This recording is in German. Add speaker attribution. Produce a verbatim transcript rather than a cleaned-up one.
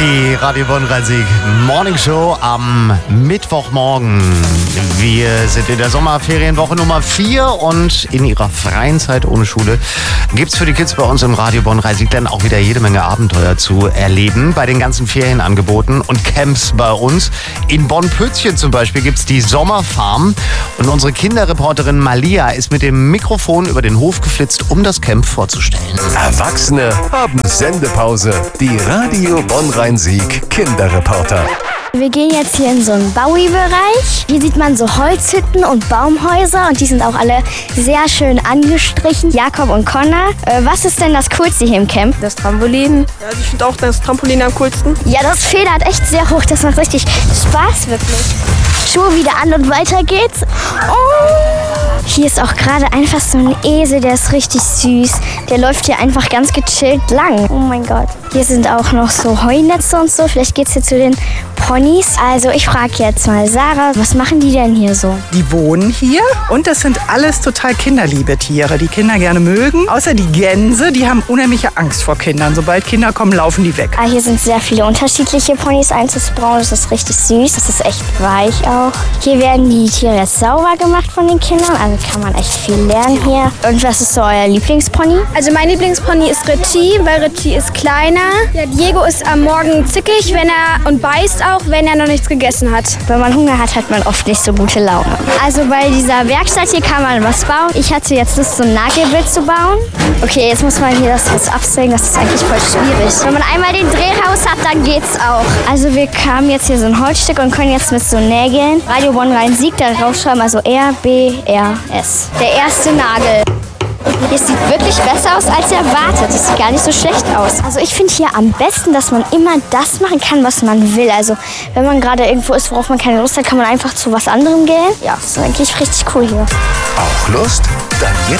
Speaker 1: Die Radio Bonn-Rhein-Sieg Morning Show am Mittwochmorgen. Wir sind in der Sommerferienwoche Nummer vier und in ihrer freien Zeit ohne Schule gibt's für die Kids bei uns im Radio Bonn-Rhein-Sieg dann auch wieder jede Menge Abenteuer zu erleben bei den ganzen Ferienangeboten und Camps bei uns. In Bonn-Pützchen zum Beispiel gibt's die Sommerfarm und unsere Kinderreporterin Malia ist mit dem Mikrofon über den Hof geflitzt, um das Camp vorzustellen.
Speaker 2: Erwachsene haben Sendepause. Die Radio Bonn-Rhein-Sieg Kinderreporter.
Speaker 3: Wir gehen jetzt hier in so einen Baui-Bereich. Hier sieht man so Holzhütten und Baumhäuser und die sind auch alle sehr schön angestrichen. Jakob und Connor, äh, was ist denn das Coolste hier im Camp?
Speaker 4: Das Trampolin. Ja, also ich finde auch das Trampolin am coolsten.
Speaker 3: Ja, das federt echt sehr hoch. Das macht richtig Spaß, wirklich. Schuhe wieder an und weiter geht's. Oh. Hier ist auch gerade einfach so ein Esel, der ist richtig süß. Der läuft hier einfach ganz gechillt lang. Oh mein Gott. Hier sind auch noch so Heunetze und so. Vielleicht geht's hier zu den Ponys. Also ich frage jetzt mal Sarah, was machen die denn hier so?
Speaker 5: Die wohnen hier und das sind alles total kinderliebe Tiere, die Kinder gerne mögen. Außer die Gänse, die haben unheimliche Angst vor Kindern. Sobald Kinder kommen, laufen die weg.
Speaker 3: Ah, hier sind sehr viele unterschiedliche Ponys. Eins ist braun, das ist richtig süß. Das ist echt weich auch. Hier werden die Tiere jetzt sauber gemacht von den Kindern. Also kann man echt viel lernen hier. Und was ist so euer Lieblingspony?
Speaker 6: Also mein Lieblingspony ist Ritchie, weil Ritchie ist kleiner. Der Diego ist am Morgen zickig, wenn er und beißt auch, wenn er noch nichts gegessen hat.
Speaker 3: Wenn man Hunger hat, hat man oft nicht so gute Laune. Also bei dieser Werkstatt hier kann man was bauen. Ich hatte jetzt Lust, so ein Nagelbild zu bauen. Okay, jetzt muss man hier das jetzt absägen. Das ist eigentlich voll schwierig. Wenn man einmal den Dreh raus hat, dann geht's auch. Also wir kamen jetzt hier so ein Holzstück und können jetzt mit so Nägeln Radio Bonn-Rhein-Sieg da draufschreiben. Also R B R S. Der erste Nagel. Es sieht wirklich besser aus als erwartet. Es sieht gar nicht so schlecht aus. Also ich finde hier am besten, dass man immer das machen kann, was man will. Also wenn man gerade irgendwo ist, worauf man keine Lust hat, kann man einfach zu was anderem gehen. Ja, das ist eigentlich richtig cool hier.
Speaker 2: Auch Lust? Dann jetzt